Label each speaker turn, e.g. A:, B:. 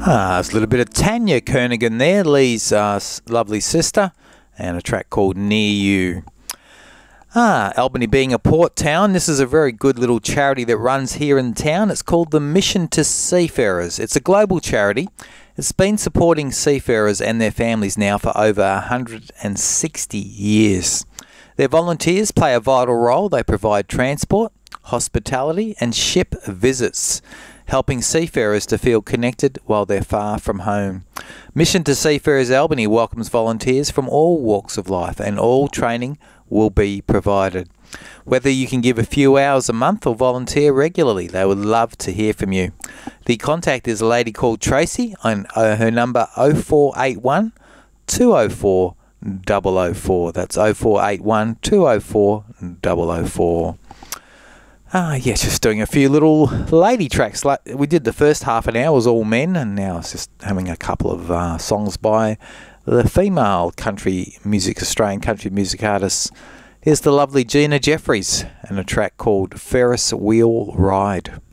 A: There's a little bit of Tanya Kernigan there, Lee's lovely sister, and a track called Near You. Albany being a port town, this is a very good little charity that runs here in town. It's called the Mission to Seafarers. It's a global charity. It's been supporting seafarers and their families now for over 160 years. Their volunteers play a vital role. They provide transport, hospitality and ship visits, helping seafarers to feel connected while they're far from home. Mission to Seafarers Albany welcomes volunteers from all walks of life, and all training will be provided. Whether you can give a few hours a month or volunteer regularly, they would love to hear from you. The contact is a lady called Tracy, and her number 0481 204 004. That's 0481 204 004. Just doing a few little lady tracks. Like we did the first half an hour was all men, and now it's just having a couple of songs by the female Australian country music artists. Here's the lovely Gina Jeffries and a track called Ferris Wheel Ride.